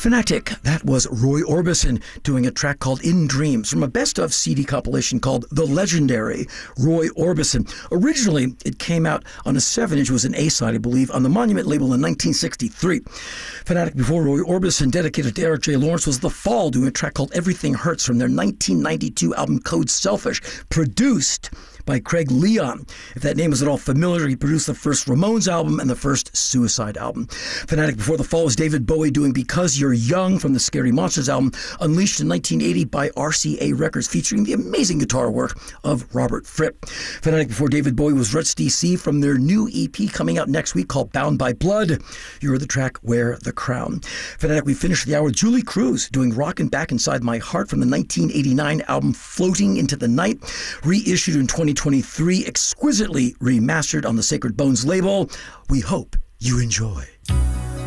Fanatic, that was Roy Orbison doing a track called In Dreams from a best-of CD compilation called The Legendary Roy Orbison. Originally, it came out on a 7-inch, was an A-side, I believe, on the Monument label in 1963. Fanatic before Roy Orbison, dedicated to Eric J. Lawrence, was The Fall doing a track called Everything Hurts from their 1992 album Code Selfish, produced by Craig Leon. If that name is at all familiar, he produced the first Ramones album and the first Suicide album. Fanatic before The Fall was David Bowie doing Because You're Young from the Scary Monsters album, unleashed in 1980 by RCA Records, featuring the amazing guitar work of Robert Fripp. Fanatic before David Bowie was Ruts DC from their new EP coming out next week called Bound by Blood. You heard the track Wear the Crown. Fanatic, we finished the hour with Julie Cruz doing Rockin' Back Inside My Heart from the 1989 album Floating Into the Night, reissued in 2023, exquisitely remastered on the Sacred Bones label. We hope you enjoy.